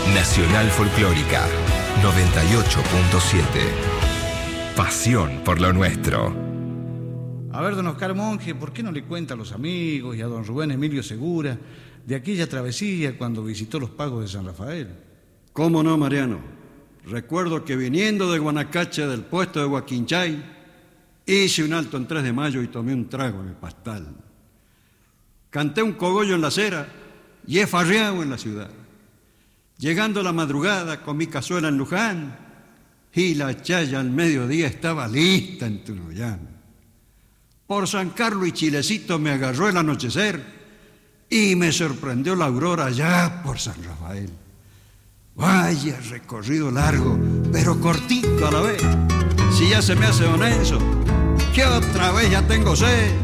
Nacional Folclórica 98.7. Pasión por lo nuestro. A ver, don Oscar Monge, ¿por qué no le cuenta a los amigos y a don Rubén Emilio Segura de aquella travesía cuando visitó los pagos de San Rafael? ¿Cómo no, Mariano? Recuerdo que viniendo de Guanacache del puesto de Huaquinchay, hice un alto en 3 de Mayo y tomé un trago en el pastal. Canté un cogollo en la acera y he farreado en la ciudad. Llegando la madrugada con mi cazuela en Luján y la chaya al mediodía estaba lista en Tunuyán. Por San Carlos y Chilecito me agarró el anochecer y me sorprendió la aurora allá por San Rafael. Vaya recorrido largo, pero cortito a la vez. Si ya se me hace don Enzo, que otra vez ya tengo sed.